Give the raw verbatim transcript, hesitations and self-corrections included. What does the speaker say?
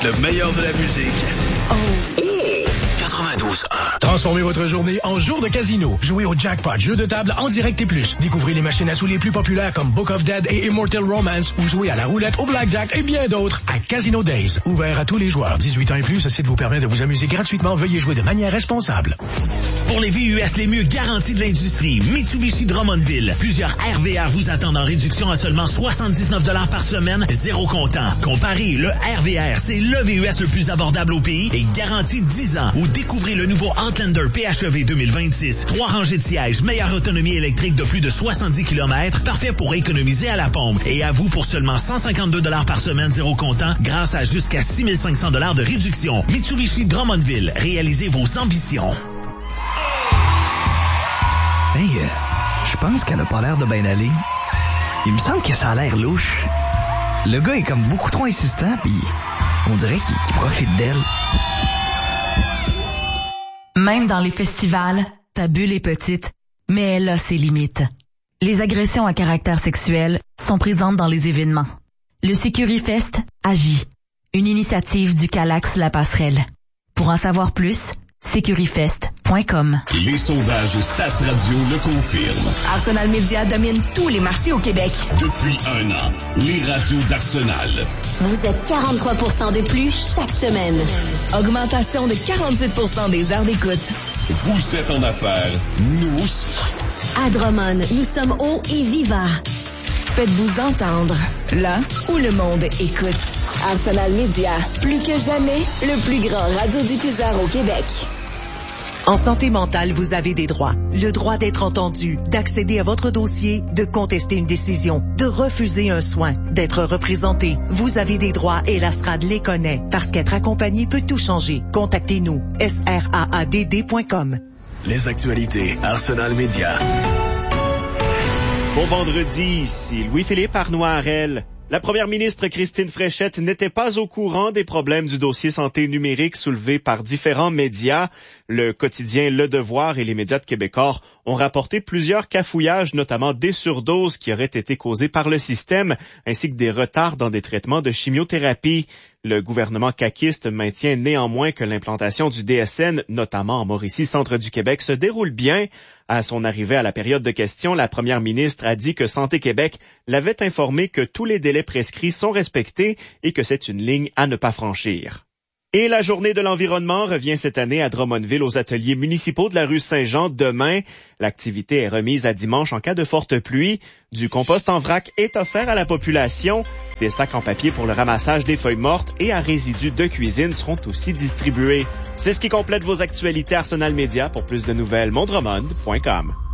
Le meilleur de la musique. Oh. quatre-vingt-douze un. Transformez votre journée en jour de casino. Jouez au Jackpot, jeu de table en direct et plus. Découvrez les machines à sous les plus populaires comme Book of Dead et Immortal Romance ou jouez à la roulette, au blackjack et bien d'autres à Casino Days. Ouvert à tous les joueurs. dix-huit ans et plus, ce site vous permet de vous amuser gratuitement. Veuillez jouer de manière responsable. Pour les V U S les mieux garantis de l'industrie, Mitsubishi Drummondville. Plusieurs R V R vous attendent en réduction à seulement soixante-dix-neuf dollars par semaine, zéro comptant. Comparez, le R V R, c'est le V U S le plus abordable au pays et garanti dix ans. Ou découvrez le nouveau Outlander P H E V deux mille vingt-six. Trois rangées de sièges, meilleure autonomie électrique de plus de soixante-dix kilomètres, parfait pour économiser à la pompe. Et à vous pour seulement cent cinquante-deux dollars par semaine, zéro comptant, grâce à jusqu'à six mille cinq cents dollars de réduction. Mitsubishi Drummondville, réalisez vos ambitions. Hey, euh, je pense qu'elle a pas l'air de bien aller. Il me semble que ça a l'air louche. Le gars est comme beaucoup trop insistant, pis on dirait qu'il, qu'il profite d'elle. Même dans les festivals, ta bulle est petite, mais elle a ses limites. Les agressions à caractère sexuel sont présentes dans les événements. Le SecuriFest agit. Une initiative du Calax La Passerelle. Pour en savoir plus, securifest point com. Les sondages Stats Radio le confirment. Arsenal Media domine tous les marchés au Québec. Depuis un an, les radios d'Arsenal. Vous êtes quarante-trois pour cent de plus chaque semaine. Augmentation de quarante-huit pour cent des heures d'écoute. Vous êtes en affaires, nous aussi. À Drummond, nous sommes hauts et vivants. Faites-vous entendre, là où le monde écoute. Arsenal Media, plus que jamais, le plus grand radiodiffuseur au Québec. En santé mentale, vous avez des droits. Le droit d'être entendu, d'accéder à votre dossier, de contester une décision, de refuser un soin, d'être représenté. Vous avez des droits et la S R A D les connaît. Parce qu'être accompagné peut tout changer. Contactez-nous. S R A A D D point com. Les actualités Arsenal Media. Bon vendredi, ici Louis-Philippe Arnois-Harel. La première ministre Christine Fréchette n'était pas au courant des problèmes du dossier santé numérique soulevé par différents médias. Le quotidien Le Devoir et les médias de Québecor ont rapporté plusieurs cafouillages, notamment des surdoses qui auraient été causées par le système, ainsi que des retards dans des traitements de chimiothérapie. Le gouvernement caquiste maintient néanmoins que l'implantation du D S N, notamment en Mauricie, centre du Québec, se déroule bien. À son arrivée à la période de questions, la première ministre a dit que Santé Québec l'avait informé que tous les délais prescrits sont respectés et que c'est une ligne à ne pas franchir. Et la journée de l'environnement revient cette année à Drummondville aux ateliers municipaux de la rue Saint-Jean demain. L'activité est remise à dimanche en cas de forte pluie. Du compost en vrac est offert à la population. Des sacs en papier pour le ramassage des feuilles mortes et à résidus de cuisine seront aussi distribués. C'est ce qui complète vos actualités Arsenal Media. Pour plus de nouvelles, mondremond point com.